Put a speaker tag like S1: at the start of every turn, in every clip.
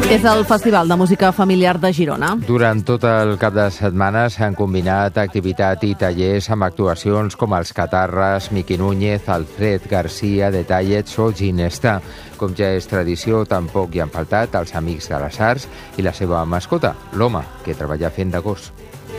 S1: És el Festival de Música Familiar de Girona.
S2: Durant tot el cap de setmana s'han combinat activitat i tallers amb actuacions com els Catarres, Miqui Núñez, Alfred García, Detallets o Ginesta. Com ja és tradició, tampoc hi han faltat els Amics de les Arts i la seva mascota, l'home, que treballa fent de gos.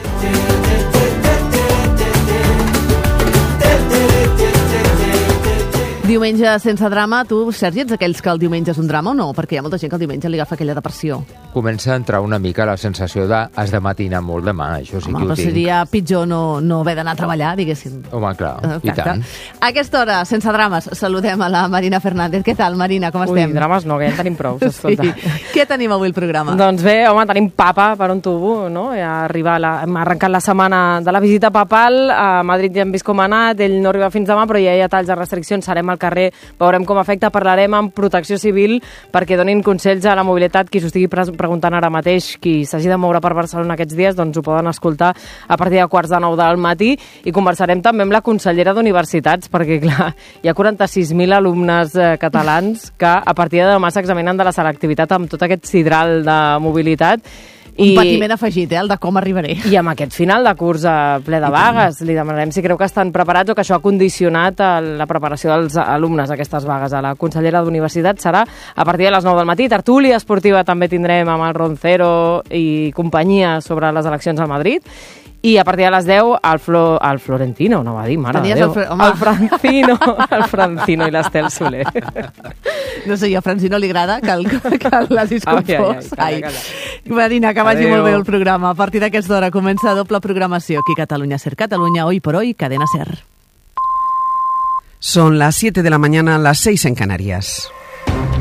S1: Diumenge sense drama. Tu, Sergi, ets aquells que el diumenge és un drama o no? Perquè hi ha molta gent que el diumenge li agafa aquella depressió.
S2: Comença a entrar una mica la sensació de has de matinar molt demà, això sí que ho tinc.
S1: Seria pitjor no haver d'anar a treballar, diguéssim.
S2: Home, clar, i tant.
S1: A aquesta hora, sense drames, saludem a la Marina Fernández. Què tal, Marina, com estem?
S3: Ui, drames no, que ja en tenim prou, escolta.
S1: Sí. Què tenim avui al programa?
S3: Doncs bé, home, tenim papa per un tubo, no? Hem arrencat la setmana de la visita papal, a Madrid ja hem vist com ha anat, ell no arriba fins demà, però ja hi ha talls de restriccions, serem al carrer, veurem com afecta, parlarem amb Protecció Civil perquè donin consells a la mobilitat, qui s'ho estigui preguntant ara mateix, qui s'hagi de moure per Barcelona aquests dies, doncs ho poden escoltar a partir de 8:45 del matí, i conversarem també amb la consellera d'Universitats, perquè clar, hi ha 46.000 alumnes catalans que a partir de demà s'examinen de la selectivitat amb tot aquest sidral de mobilitat.
S1: Un patiment afegit, el de com arribaré.
S3: I amb aquest final de curs ple de vagues, li demanarem si creu que estan preparats o que això ha condicionat la preparació dels alumnes a aquestes vagues. A la consellera d'Universitat serà a partir de les 9 del matí. Tertúlia esportiva també tindrem amb el Roncero i companyia sobre les eleccions a Madrid. I a partir de les 10, el Florentino, no va dir, mare de Déu. El Francino i l'Estel Soler.
S1: No sé, a Francino li agrada que l'hagis confós.
S3: Calla.
S1: Marina, que vagi molt bé el programa. A partir d'aquesta hora comença doble programació aquí a Catalunya Ser Catalunya, Hoy por Hoy, Cadena Ser.
S4: Son las 7 de la mañana, las 6 en Canarias.